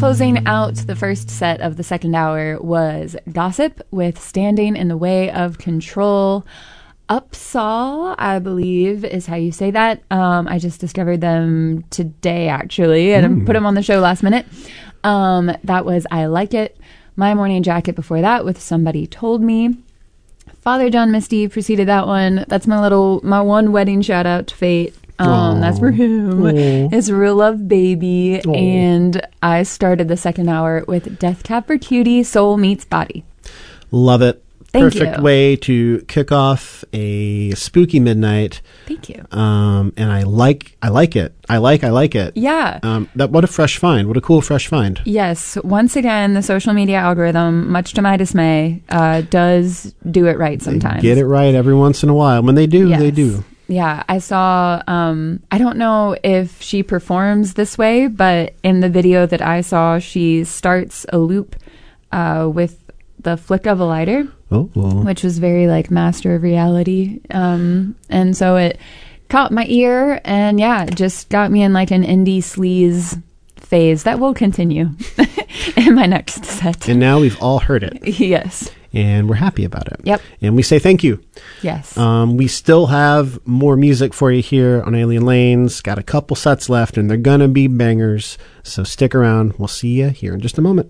closing out the first set of the second hour was Gossip with Standing in the Way of Control. Upsaw, I believe, is how you say that. I just discovered them today, actually, and put them on the show last minute. That was I Like It. My Morning Jacket before that with Somebody Told Me. Father John Misty preceded that one. That's my one wedding shout out to Fate. That's for him. Aww. It's Real Love Baby. Aww. And I started the second hour with Death Cab for Cutie, Soul Meets Body. Love it. Perfect you. way to kick off a spooky midnight. Thank you. And I like it. I like it. Yeah. What a fresh find. What a cool fresh find. Yes. Once again, the social media algorithm, much to my dismay, does do it right sometimes. They get it right every once in a while. When they do, Yes. they do. Yeah, I saw, I don't know if she performs this way, but in the video that I saw, she starts a loop with the flick of a lighter, which was very like Master of Reality. And so it caught my ear and it just got me in like an indie sleaze phase that will continue in my next set. And now we've all heard it. Yes. And we're happy about it. Yep. And we say thank you. Yes. We still have more music for you here on Alien Lanes. Got a couple sets left, and they're going to be bangers. So stick around. We'll see you here in just a moment.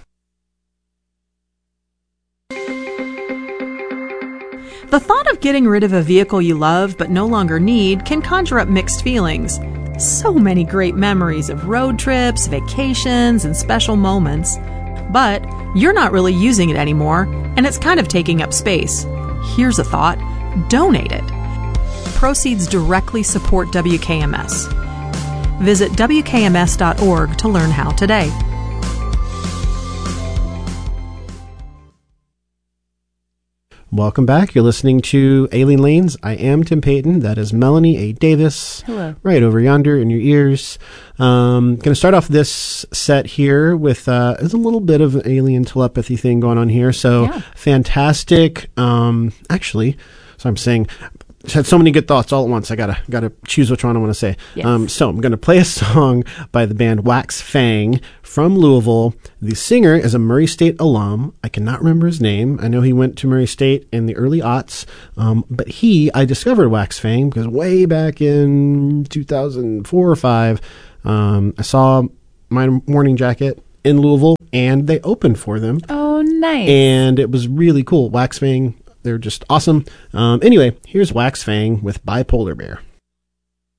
The thought of getting rid of a vehicle you love but no longer need can conjure up mixed feelings. So many great memories of road trips, vacations, and special moments. But you're not really using it anymore, and it's kind of taking up space. Here's a thought: donate it. Proceeds directly support WKMS. Visit WKMS.org to learn how today. Welcome back. You're listening to Alien Lanes. I am Tim Payton. That is Melanie A. Davis. Hello. Right over yonder in your ears. Going to start off this set here with there's a little bit of an alien telepathy thing going on here. So fantastic. Actually, so I'm saying, just had so many good thoughts all at once. I gotta choose which one I want to say. Yes. So I'm going to play a song by the band Wax Fang from Louisville. The singer is a Murray State alum. I cannot remember his name. I know he went to Murray State in the early aughts. But I discovered Wax Fang because way back in 2004 or 5, I saw My Morning Jacket in Louisville, and they opened for them. Oh, nice. And it was really cool. Wax Fang, they're just awesome. Anyway, here's Wax Fang with Bipolar Bear.